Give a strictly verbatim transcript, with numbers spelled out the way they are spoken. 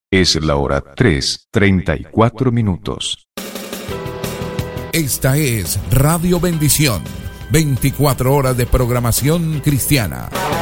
Es la hora tres, treinta y cuatro minutos. Esta es Radio Bendición, veinticuatro horas de programación cristiana.